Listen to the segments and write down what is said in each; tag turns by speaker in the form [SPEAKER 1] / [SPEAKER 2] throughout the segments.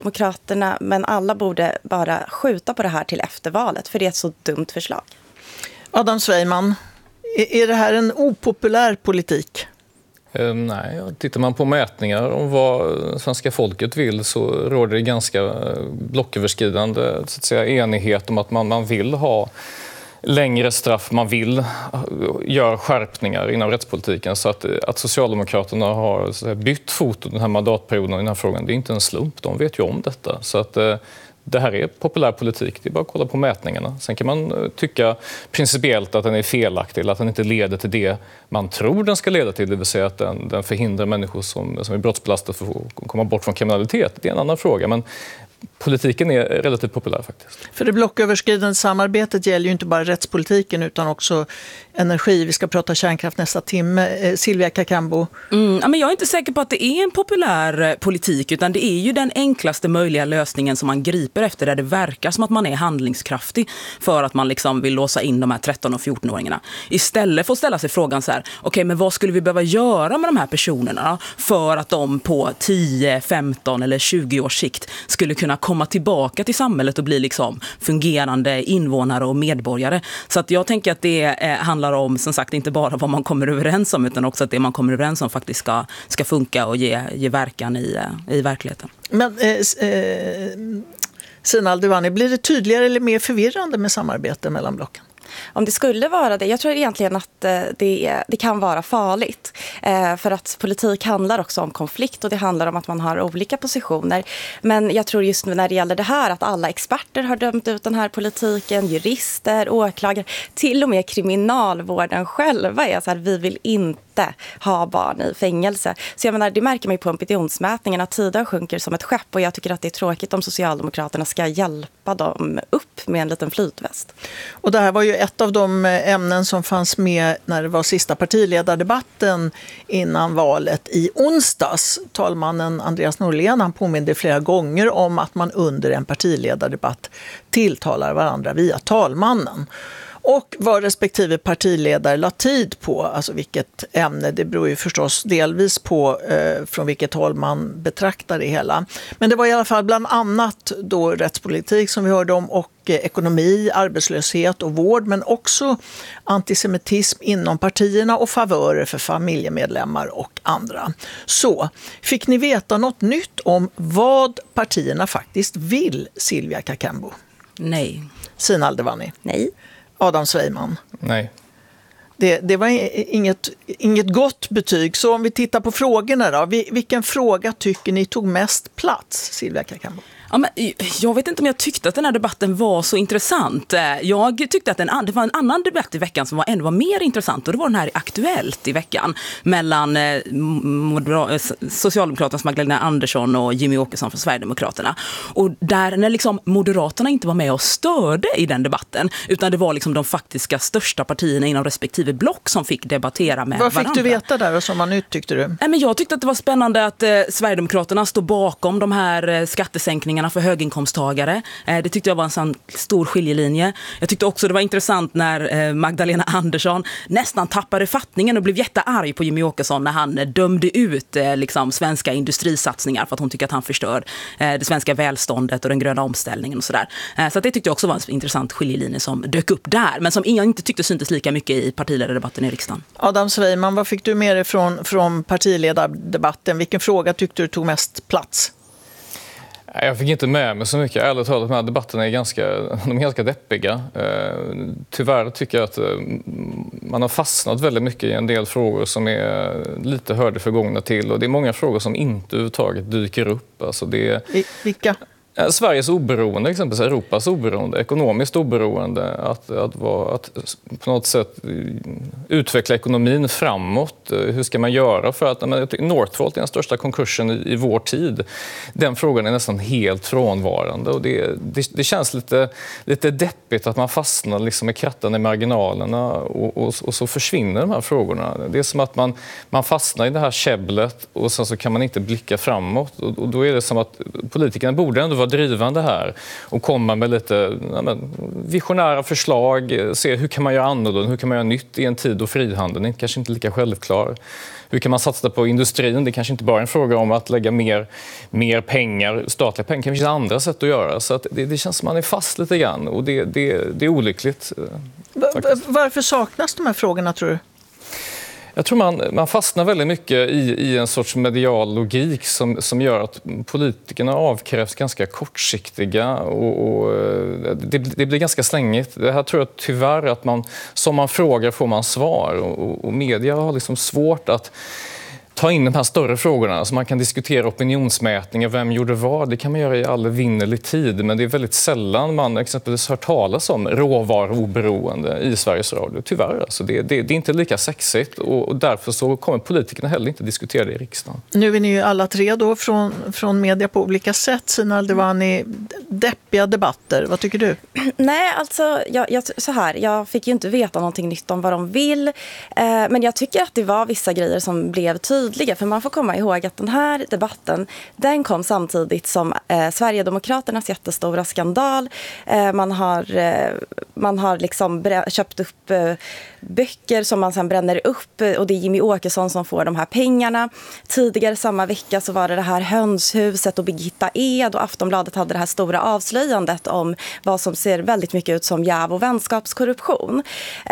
[SPEAKER 1] Socialdemokraterna, men alla borde bara skjuta på det här till eftervalet, för det är ett så dumt förslag.
[SPEAKER 2] Adam Svejman, är det här en opopulär politik?
[SPEAKER 3] Nej, tittar man på mätningar om vad svenska folket vill så råder det ganska blocköverskridande så att säga, enighet om att man vill ha längre straff, man vill göra skärpningar inom rättspolitiken. Så att Socialdemokraterna har så att säga, bytt fot den här mandatperioden i den här frågan, det är inte en slump. De vet ju om detta. Så att det här är populär politik. Det är bara att kolla på mätningarna. Sen kan man tycka principiellt att den är felaktig eller att den inte leder till det man tror den ska leda till. Det vill säga att den förhindrar människor som är brottsbelastade för att komma bort från kriminalitet. Det är en annan fråga. Men politiken är relativt populär faktiskt.
[SPEAKER 2] För det blocköverskridande samarbetet gäller ju inte bara rättspolitiken utan också energi. Vi ska prata kärnkraft nästa timme. Silvia Kakambo.
[SPEAKER 4] Men jag är inte säker på att det är en populär politik, utan det är ju den enklaste möjliga lösningen som man griper efter, där det verkar som att man är handlingskraftig för att man liksom vill låsa in de här 13- och 14-åringarna. Istället för att ställa sig frågan så här, okej, men vad skulle vi behöva göra med de här personerna för att de på 10, 15 eller 20 års sikt skulle kunna komma tillbaka till samhället och bli liksom fungerande invånare och medborgare. Så att jag tänker att det handlar om, som sagt, inte bara vad man kommer överens om, utan också att det man kommer överens om faktiskt ska funka och ge verkan i verkligheten. Men
[SPEAKER 2] Sina Alduvani, blir det tydligare eller mer förvirrande med samarbete mellan blocken?
[SPEAKER 1] Om det skulle vara det, jag tror egentligen att det kan vara farligt. För att politik handlar också om konflikt och det handlar om att man har olika positioner. Men jag tror just när det gäller det här att alla experter har dömt ut den här politiken, jurister, åklagare, till och med kriminalvården själva är så här, vi vill inte ha barn i fängelse. Så jag menar, det märker man ju på opinionsmätningen att Tidö sjunker som ett skepp, och jag tycker att det är tråkigt om Socialdemokraterna ska hjälpa dem upp med en liten flytväst.
[SPEAKER 2] Och det här var ju ett av de ämnen som fanns med när det var sista partiledardebatten innan valet i onsdags. Talmannen Andreas Norlén, han påminde flera gånger om att man under en partiledardebatt tilltalar varandra via talmannen. Och vad respektive partiledare la tid på, alltså vilket ämne, det beror ju förstås delvis på från vilket håll man betraktar det hela. Men det var i alla fall bland annat då rättspolitik som vi hörde om, och ekonomi, arbetslöshet och vård, men också antisemitism inom partierna och favörer för familjemedlemmar och andra. Så, fick ni veta något nytt om vad partierna faktiskt vill, Silvia Kakambo?
[SPEAKER 4] Nej.
[SPEAKER 2] Sina Alduvani?
[SPEAKER 1] Nej.
[SPEAKER 2] Adam Svejman?
[SPEAKER 3] Nej.
[SPEAKER 2] Det var inget gott betyg. Så om vi tittar på frågorna då. Vilken fråga tycker ni tog mest plats, Silvia Kakambo?
[SPEAKER 4] Ja, men jag vet inte om jag tyckte att den här debatten var så intressant. Jag tyckte att det var en annan debatt i veckan som ändå var mer intressant, och det var den här Aktuellt i veckan mellan Socialdemokraternas Magdalena Andersson och Jimmy Åkesson från Sverigedemokraterna. Och där när liksom Moderaterna inte var med och störde i den debatten, utan det var liksom de faktiska största partierna inom respektive block som fick debattera med varandra.
[SPEAKER 2] Vad fick du veta där och som var nytt, tyckte du?
[SPEAKER 4] Men jag tyckte att det var spännande att Sverigedemokraterna står bakom de här skattesänkningarna för höginkomsttagare. Det tyckte jag var en sån stor skiljelinje. Jag tyckte också det var intressant när Magdalena Andersson nästan tappade fattningen och blev jättearg på Jimmy Åkesson när han dömde ut liksom svenska industrisatsningar för att hon tycker att han förstör det svenska välståndet och den gröna omställningen och sådär. Så att det tyckte jag också var en intressant skiljelinje som dök upp där, men som jag inte tyckte syntes lika mycket i partiledardebatten i riksdagen.
[SPEAKER 2] Adam Svejman, vad fick du med dig från partiledardebatten? Vilken fråga tyckte du tog mest plats?
[SPEAKER 3] Jag fick inte med mig så mycket. Ärligt talat, de här debatterna är ganska deppiga. Tyvärr tycker jag att man har fastnat väldigt mycket i en del frågor som är lite hörde förgångna till. Och det är många frågor som inte överhuvudtaget dyker upp. Alltså
[SPEAKER 2] Vilka?
[SPEAKER 3] Sveriges oberoende, exempelvis Europas oberoende, ekonomiskt oberoende, att på något sätt utveckla ekonomin framåt. Hur ska man göra för att Northvolt är den största konkursen i vår tid. Den frågan är nästan helt frånvarande, och det känns lite deppigt att man fastnar liksom med krattan i marginalerna och så försvinner de här frågorna. Det är som att man fastnar i det här käbblet och sen så kan man inte blicka framåt, och då är det som att politikerna borde ändå vara drivande här och komma med lite visionära förslag, se hur kan man göra annorlunda, hur kan man göra nytt i en tid då frihandeln är kanske inte lika självklar. Hur kan man satsa på industrin? Det kanske inte bara är en fråga om att lägga mer pengar, statliga pengar. Det kan finnas andra sätt att göra. Så att det känns som man är fast lite grann och det är olyckligt.
[SPEAKER 2] Varför saknas de här frågorna, tror du?
[SPEAKER 3] Jag tror man fastnar väldigt mycket i en sorts medial logik som gör att politikerna avkrävs ganska kortsiktiga och det blir ganska slängigt. Det här tror jag tyvärr att som man frågar får man svar och media har liksom svårt att ta in de här större frågorna så man kan diskutera opinionsmätningar, vem gjorde vad, det kan man göra i all vinnerlig tid, men det är väldigt sällan man exempelvis hör talas om råvaruoberoende i Sveriges Radio, tyvärr. Alltså det är inte lika sexigt och därför så kommer politikerna heller inte diskutera det i riksdagen.
[SPEAKER 2] Nu är ni ju alla tre då från media på olika sätt. Sina Aldevani, deppiga debatter, vad tycker du?
[SPEAKER 1] Nej, alltså jag fick ju inte veta någonting nytt om vad de vill, men jag tycker att det var vissa grejer som blev tydliga, för man får komma ihåg att den här debatten, den kom samtidigt som Sverigedemokraternas jättestora skandal. Man har liksom köpt upp böcker som man sen bränner upp och det är Jimmy Åkesson som får de här pengarna. Tidigare samma vecka så var det här hönshuset och Birgitta Ed och Aftonbladet hade det här stora avslöjandet om vad som ser väldigt mycket ut som jäv och vänskapskorruption.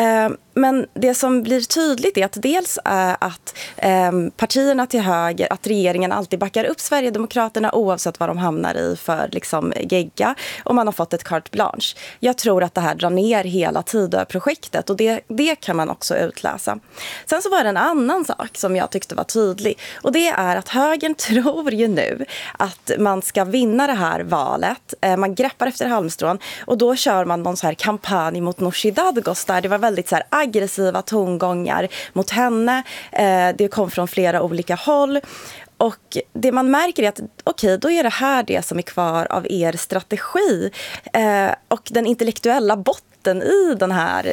[SPEAKER 1] Men det som blir tydligt är att dels är att partierna till höger, att regeringen alltid backar upp Sverigedemokraterna oavsett vad de hamnar i för liksom gegga, och man har fått ett carte blanche. Jag tror att det här drar ner hela Tidöprojektet och det kan man också utläsa. Sen så var det en annan sak som jag tyckte var tydlig, och det är att högern tror ju nu att man ska vinna det här valet. Man greppar efter halmstrån och då kör man någon så här kampanj mot Nooshi Dadgostar. Det var väldigt så här aggressiva tongångar mot henne. Det kom från flera olika håll. Och det man märker är att okej, då är det här det som är kvar av er strategi. Och den intellektuella botten i den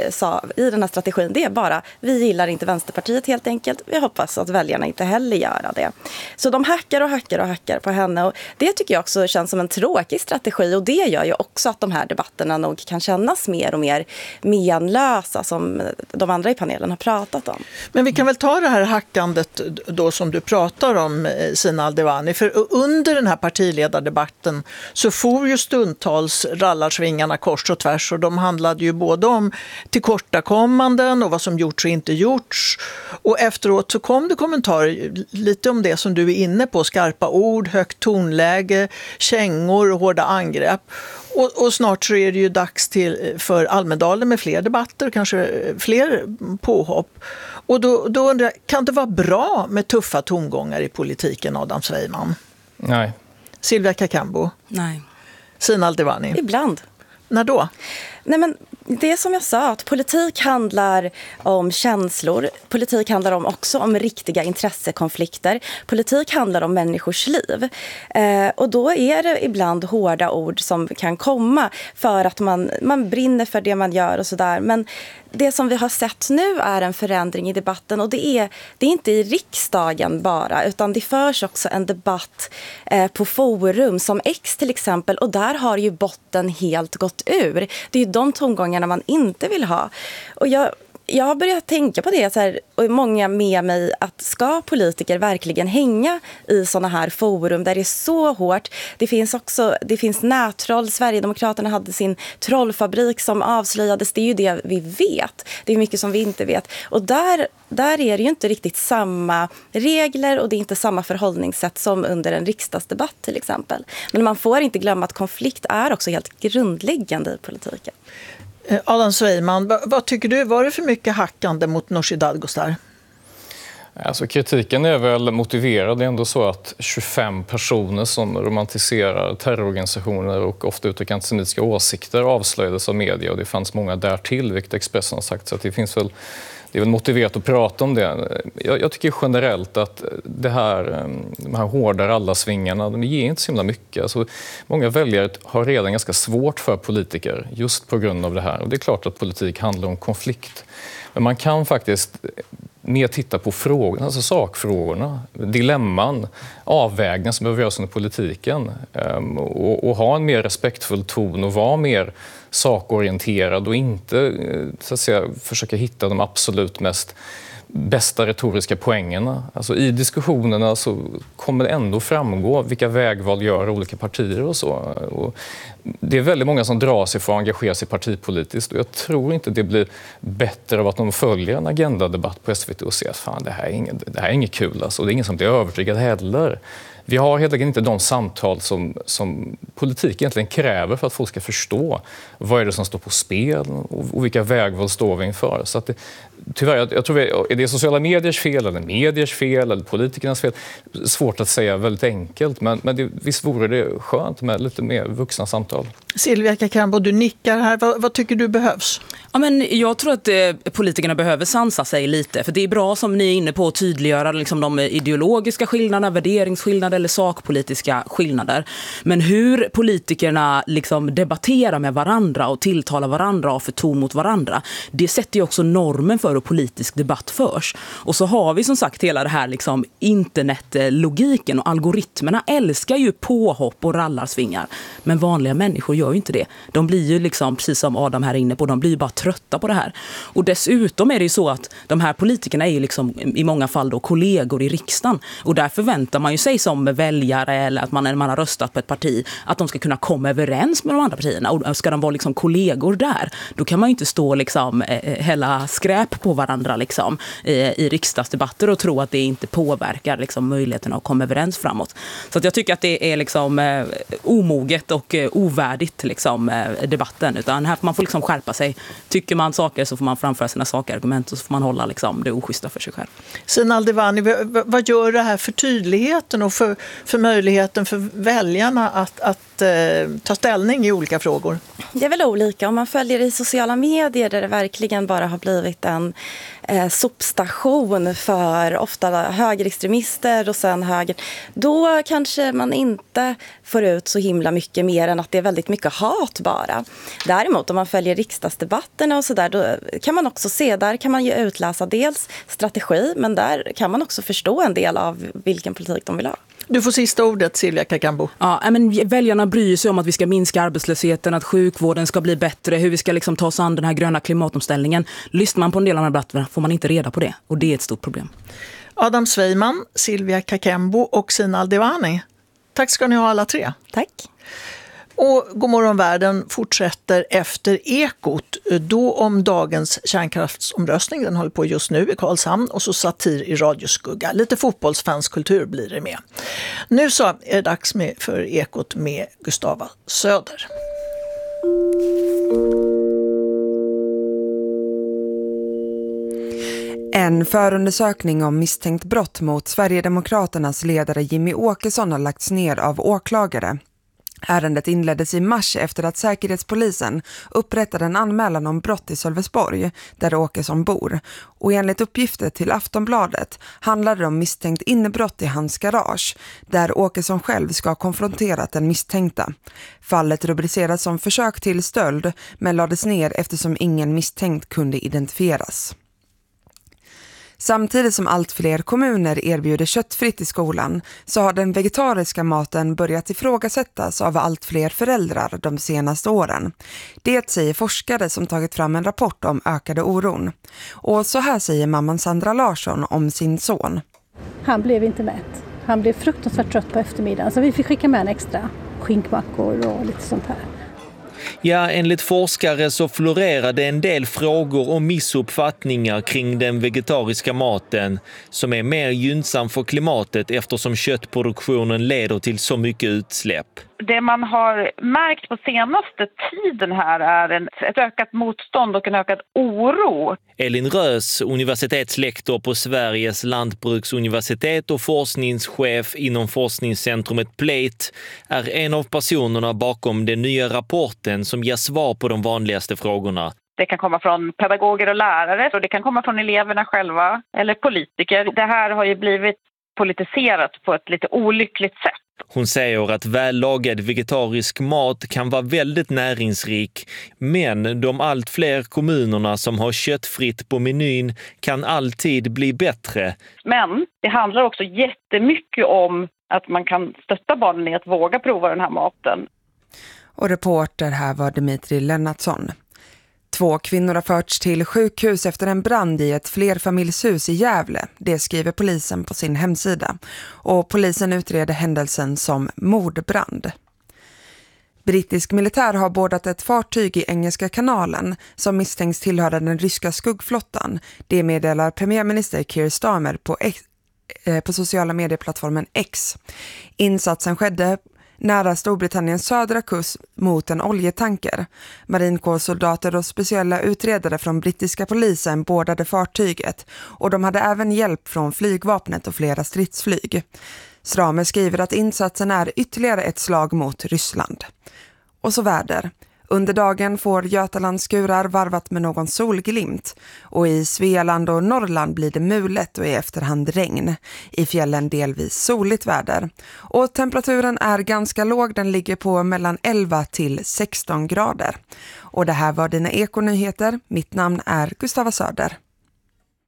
[SPEAKER 1] här strategin, det är bara, vi gillar inte Vänsterpartiet helt enkelt. Vi hoppas att väljarna inte heller gör det. Så de hackar på henne, och det tycker jag också känns som en tråkig strategi, och det gör ju också att de här debatterna nog kan kännas mer och mer menlösa, som de andra i panelen har pratat om.
[SPEAKER 2] Men vi kan väl ta det här hackandet då som du pratar om, Sina Aldevani, för under den här partiledardebatten så får ju stundtals rallarsvingarna kors och tvärs, och de handlade ju både om tillkortakommanden och vad som gjorts och inte gjorts. Och efteråt så kom det kommentarer lite om det som du är inne på, skarpa ord, högt tonläge, kängor och hårda angrepp. Och snart så är det ju dags för Almedalen med fler debatter, kanske fler påhopp. Och då undrar jag, kan det vara bra med tuffa tongångar i politiken, Adam Sveiman?
[SPEAKER 3] Nej.
[SPEAKER 2] Silvia Kakambo?
[SPEAKER 4] Nej.
[SPEAKER 2] Sina Aldevani?
[SPEAKER 1] Ibland.
[SPEAKER 2] När då?
[SPEAKER 1] Nej, men det är som jag sa, att politik handlar om känslor. Politik handlar också om riktiga intressekonflikter. Politik handlar om människors liv. Och då är det ibland hårda ord som kan komma för att man brinner för det man gör och sådär. Men det som vi har sett nu är en förändring i debatten, och det är inte i riksdagen bara, utan det förs också en debatt på forum som X till exempel, och där har ju botten helt gått ur. Det är ju de tongångarna man inte vill ha. Och jag har börjat tänka på det så här, och många med mig, att ska politiker verkligen hänga i såna här forum där det är så hårt? Det finns nättroll. Sverigedemokraterna hade sin trollfabrik som avslöjades. Det är ju det vi vet. Det är mycket som vi inte vet. Och där är det ju inte riktigt samma regler, och det är inte samma förhållningssätt som under en riksdagsdebatt till exempel. Men man får inte glömma att konflikt är också helt grundläggande i politiken.
[SPEAKER 2] Adam Sveiman, vad tycker du? Var det för mycket hackande mot Nooshi Dadgostar?
[SPEAKER 3] Alltså, kritiken är väl motiverad. Det är ändå så att 25 personer som romantiserar terrororganisationer och ofta uttrycker antisemitiska åsikter avslöjades av media, och det fanns många därtill, vilket Expressen har sagt. Så att det är väl motiverat att prata om det. Jag tycker generellt att de här hårda rallarsvingarna, de ger inte så himla mycket. Alltså, många väljare har redan ganska svårt för politiker just på grund av det här. Och det är klart att politik handlar om konflikt. Men man kan faktiskt mer titta på frågorna, alltså sakfrågorna, dilemman, avvägningar som behöver göras under politiken och ha en mer respektfull ton och vara mer sakorienterad och inte så att säga, försöka hitta de absolut bästa retoriska poängerna. Alltså i diskussionerna så kommer det ändå framgå vilka vägval gör olika partier och så. Och det är väldigt många som drar sig för att engagera sig partipolitiskt och jag tror inte det blir bättre av att de följer en agendadebatt på SVT och ser att fan, det här är inget kul alltså. Och det är ingen som blir övertygad heller. Vi har helt enkelt inte de samtal som politik egentligen kräver för att folk ska förstå vad är det som står på spel och vilka vägval står vi inför. Så att tyvärr, jag tror är det sociala mediers fel eller mediers fel eller politikernas fel? Svårt att säga väldigt enkelt, men visst vore det skönt med lite mer vuxna samtal.
[SPEAKER 2] Silvia Kakambo, du nickar här. Vad tycker du behövs?
[SPEAKER 4] Ja, men jag tror att politikerna behöver sansa sig lite. För det är bra, som ni är inne på, att tydliggöra liksom de ideologiska skillnaderna, värderingsskillnader eller sakpolitiska skillnader. Men hur politikerna liksom debatterar med varandra och tilltalar varandra och för ton mot varandra, det sätter ju också normen för hur politisk debatt förs. Och så har vi som sagt hela det här liksom internetlogiken och algoritmerna älskar ju påhopp och rallarsvingar. Men vanliga människor gör ju inte det. De blir ju liksom, precis som Adam här inne på, de blir ju bara trötta på det här. Och dessutom är det ju så att de här politikerna är ju liksom i många fall då kollegor i riksdagen. Och där förväntar man ju sig som väljare eller att man har röstat på ett parti att de ska kunna komma överens med de andra partierna. Och ska de vara liksom kollegor där, då kan man ju inte stå liksom hälla skräp på varandra liksom i riksdagsdebatter och tro att det inte påverkar liksom möjligheten att komma överens framåt. Så att jag tycker att det är liksom omoget och ovärdigt liksom debatten, utan här får man få liksom skärpa sig. Tycker man saker så får man framföra sina sakargument och så får man hålla liksom det oschyssta för sig själv.
[SPEAKER 2] Sina Aldevani, vad gör det här för tydligheten och för möjligheten för väljarna att ta ställning i olika frågor?
[SPEAKER 1] Det är väl olika. Om man följer i sociala medier där det verkligen bara har blivit en sopstation för ofta högerextremister och sen höger, då kanske man inte får ut så himla mycket mer än att det är väldigt mycket hat bara. Däremot om man följer riksdagsdebatterna och sådär, då kan man också se, där kan man ju utläsa dels strategi, men där kan man också förstå en del av vilken politik de vill ha.
[SPEAKER 2] Du får sista ordet, Silvia Kakambo.
[SPEAKER 4] Ja, men väljarna bryr sig om att vi ska minska arbetslösheten, att sjukvården ska bli bättre, hur vi ska liksom ta oss an den här gröna klimatomställningen. Lyssnar man på en del av de här debatterna får man inte reda på det, och det är ett stort problem.
[SPEAKER 2] Adam Sveiman, Silvia Kakambo och Sina Aldevani. Tack ska ni ha alla tre.
[SPEAKER 1] Tack.
[SPEAKER 2] Och Godmorgon världen fortsätter efter Ekot, då om dagens kärnkraftsomröstning. Den håller på just nu i Karlshamn, och så satir i radioskugga. Lite fotbollsfanskultur blir det med. Nu så är det dags för Ekot med Gustava Söder.
[SPEAKER 5] En förundersökning om misstänkt brott mot Sverigedemokraternas ledare Jimmy Åkesson har lagts ner av åklagare. Ärendet inleddes i mars efter att Säkerhetspolisen upprättade en anmälan om brott i Sölvesborg, där Åkesson bor. Och enligt uppgifter till Aftonbladet handlar det om misstänkt innebrott i hans garage, där Åkesson själv ska ha konfronterat den misstänkta. Fallet rubriceras som försök till stöld, men lades ner eftersom ingen misstänkt kunde identifieras. Samtidigt som allt fler kommuner erbjuder köttfritt i skolan så har den vegetariska maten börjat ifrågasättas av allt fler föräldrar de senaste åren. Det säger forskare som tagit fram en rapport om ökade oron. Och så här säger mamman Sandra Larsson om sin son.
[SPEAKER 6] Han blev inte mätt. Han blev fruktansvärt trött på eftermiddagen, så vi fick skicka med en extra skinkmackor och lite sånt här.
[SPEAKER 7] Ja, enligt forskare så florerade en del frågor och missuppfattningar kring den vegetariska maten som är mer gynnsam för klimatet eftersom köttproduktionen leder till så mycket utsläpp.
[SPEAKER 8] Det man har märkt på senaste tiden här är ett ökat motstånd och en ökad oro.
[SPEAKER 7] Elin Rös, universitetslektor på Sveriges lantbruksuniversitet och forskningschef inom forskningscentrumet Plate, är en av personerna bakom den nya rapporten som ger svar på de vanligaste frågorna.
[SPEAKER 8] Det kan komma från pedagoger och lärare, och det kan komma från eleverna själva eller politiker. Det här har ju blivit politiserat på ett lite olyckligt sätt.
[SPEAKER 7] Hon säger att vällagad vegetarisk mat kan vara väldigt näringsrik, men de allt fler kommunerna som har köttfritt på menyn kan alltid bli bättre.
[SPEAKER 8] Men det handlar också jättemycket om att man kan stötta barnen i att våga prova den här maten.
[SPEAKER 5] Och reporter här var Dimitri Lennartsson. 2 kvinnor har förts till sjukhus efter en brand i ett flerfamiljshus i Gävle. Det skriver polisen på sin hemsida. Och polisen utreder händelsen som mordbrand. Brittisk militär har bordat ett fartyg i Engelska kanalen som misstänks tillhöra den ryska skuggflottan. Det meddelar premiärminister Keir Starmer på sociala medieplattformen X. Insatsen skedde nära Storbritanniens södra kust mot en oljetanker. Marinkårssoldater och speciella utredare från brittiska polisen bordade fartyget och de hade även hjälp från flygvapnet och flera stridsflyg. Starmer skriver att insatsen är ytterligare ett slag mot Ryssland. Och så väder. Under dagen får Götaland skurar varvat med någon solglimt och i Svealand och Norrland blir det mulet och i efterhand regn. I fjällen delvis soligt väder. Och temperaturen är ganska låg, den ligger på mellan 11 till 16 grader. Och det här var dina ekonyheter. Mitt namn är Gustava Söder.